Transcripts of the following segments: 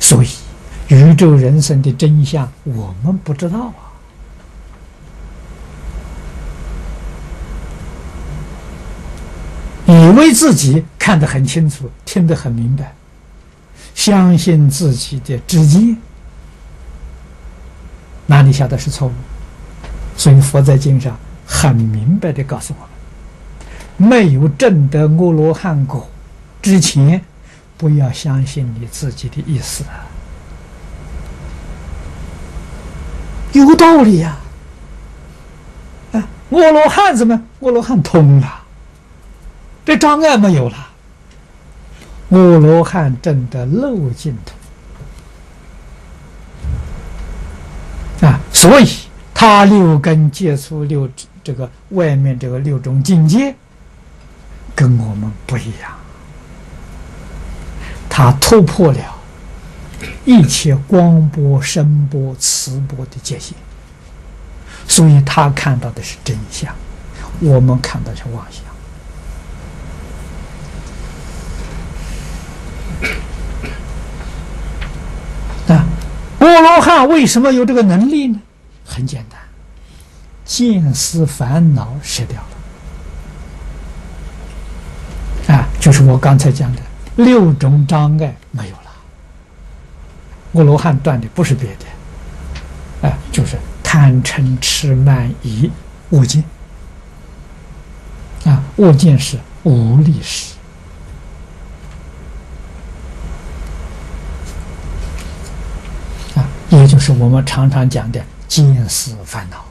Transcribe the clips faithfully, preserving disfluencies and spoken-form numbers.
所以宇宙人生的真相我们不知道啊。以为自己看得很清楚，听得很明白，相信自己的知见，哪里晓得是错误？所以佛在经上很明白地告诉我们，没有证得阿罗汉果之前，不要相信你自己的意思啊，有道理呀！啊，阿罗汉怎么？阿罗汉通了，这障碍没有了。阿罗汉证得漏尽土啊，所以他六根接触六这个外面这个六种境界，跟我们不一样。他突破了一切光波、声波、磁波的界限，所以他看到的是真相，我们看到的是妄想。啊，阿罗汉为什么有这个能力呢？很简单，见思烦恼舍掉了。啊，就是我刚才讲的六种障碍没有了。阿罗汉断的不是别的，啊，就是贪嗔痴慢疑恶见。啊，恶见是无力识。也就是我们常常讲的见思烦恼，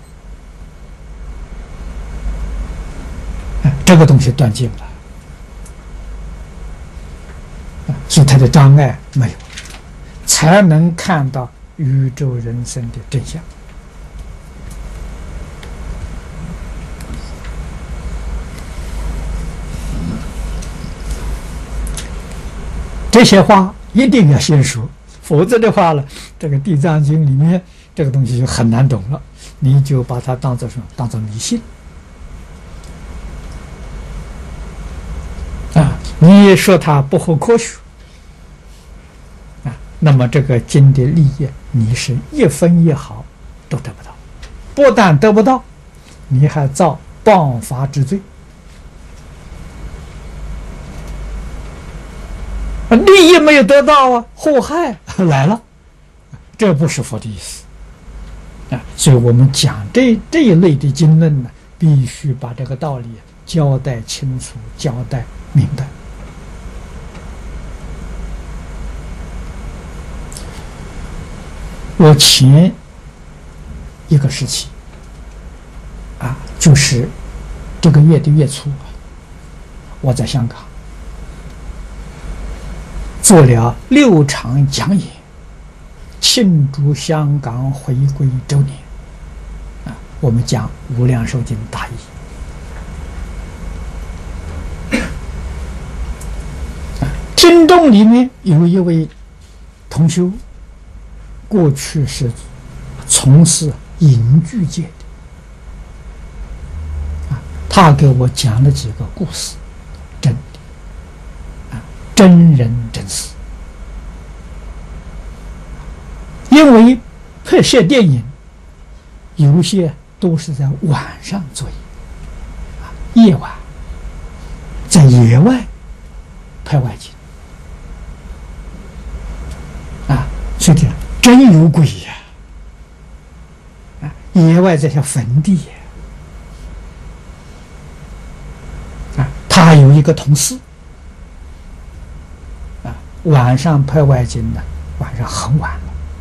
这个东西断尽了，所以它的障碍没有，才能看到宇宙人生的真相。这些话一定要先说，否则的话呢，这个《地藏经》里面这个东西就很难懂了，你就把它当作什么？当作迷信啊！你也说它不合科学啊，那么这个经的利益，你是一分一毫都得不到，不但得不到，你还造谤法之罪。利益没有得到啊，祸害来了，这不是佛的意思啊！所以我们讲这这一类的经论呢，必须把这个道理交代清楚，交代明白。我前一个时期啊，就是这个月的月初，我在香港做了六场讲演，庆祝香港回归周年啊！我们讲《无量寿经》大义啊，听众里面有一位同修，过去是从事影剧界的啊，他给我讲了几个故事，真的啊，真人真事。因为拍摄电影有些都是在晚上做啊，夜晚在野外拍外景啊，所以真有鬼呀！啊，野外这些坟地啊，他有一个同事啊，晚上拍外景呢，晚上很晚了。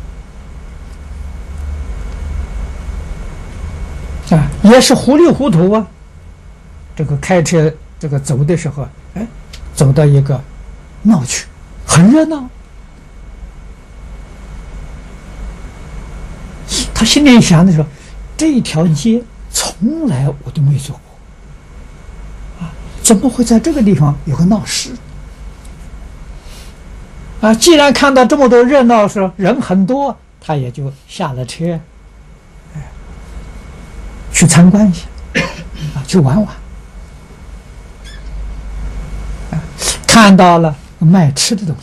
啊，也是糊里糊涂啊！这个开车这个走的时候，哎，走到一个闹区，很热闹。他心里想的时候，这条街从来我都没走过，啊，怎么会在这个地方有个闹市？啊，既然看到这么多热闹的时候，人很多，他也就下了车。去参观一下，啊，去玩玩，啊，看到了卖吃的东